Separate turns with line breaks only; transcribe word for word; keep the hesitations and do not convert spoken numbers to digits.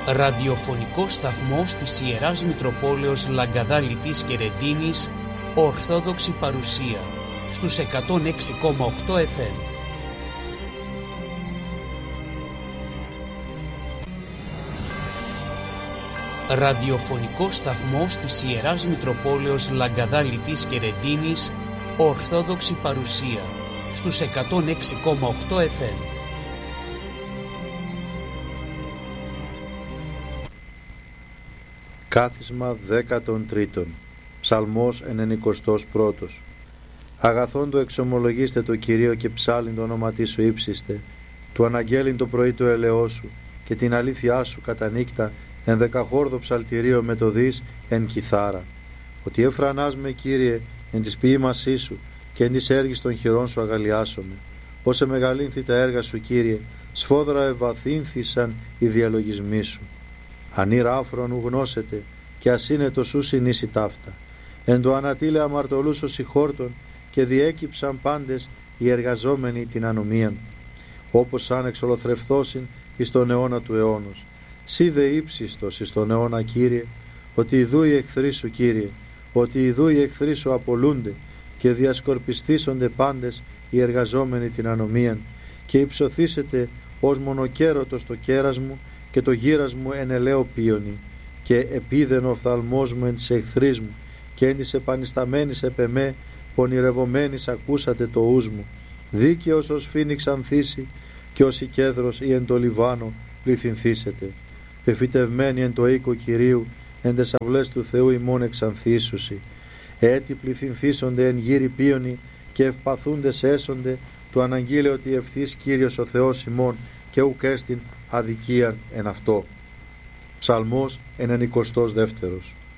Ραδιοφωνικό σταθμός της Ιεράς Μητροπόλεως Λαγκαδάλητης και Ρεντίνης, Ορθόδοξη παρουσία, στους εκατόν έξι κόμμα οκτώ εφ εμ. Ραδιοφωνικό σταθμός της Ιεράς Μητροπόλεως Λαγκαδάλητης και Ρεντίνης, Ορθόδοξη παρουσία, στους εκατόν έξι κόμμα οκτώ εφ εμ.
Κάθισμα δέκατον τρίτον. Ψαλμός ενενηκοστός πρώτος. Αγαθόν το εξομολογήστε το Κυρίο και ψάλιν το όνομα σου ύψιστε, του αναγγέλιν το πρωί το ελαιό σου και την αλήθειά σου κατά νύκτα εν δεκαχόρδο ψαλτηρίο με το δις εν κιθάρα. Ότι εφρανάς με Κύριε εν της ποίημασή σου και εν της έργης των χειρών σου αγαλιάσομαι. Όσε μεγαλύνθη τα έργα σου Κύριε, σφόδρα ευαθύνθησαν οι διαλογισμοί σου. Ανήρα άφρον ου γνώσετε και ασύνετο σου συνήσει ταύτα. Εν το ανατήλε αμαρτωλούς ως ηχόρτων και διέκυψαν πάντες οι εργαζόμενοι την ανομίαν. Όπως σαν εξολοθρευθώσιν εις τον αιώνα του αιώνος. Σύ δε ύψιστος εις τον αιώνα Κύριε, ότι ιδού οι εχθροί σου Κύριε, ότι ιδού οι εχθροί σου απολούνται και διασκορπιστήσονται πάντες οι εργαζόμενοι την ανομίαν και υψωθήσετε ως μονοκέρωτος το κέρας μου και το γύρας μου εν ελαίο πίονι και επίδεν ο οφθαλμός μου εν της εχθρής μου και εν της επανισταμένης επ' εμέ πονηρευομένης ακούσατε το ους μου. Δίκαιος ως φοίνιξ ανθίσει και ως η κέδρος ή εν το Λιβάνο πληθυνθήσετε. Πεφυτευμένοι εν το οίκο Κυρίου εν τες αυλές του Θεού ημών εξανθήσουσι. Έτι πληθυνθήσονται εν γύρι πίονι και ευπαθούντες έσονται του αναγγείλε ότι ευθύς Κύριος ο Θεός ημών και ουκ έστιν αδικίαν εν αυτό. Ψαλμός ενενηκοστός δεύτερος.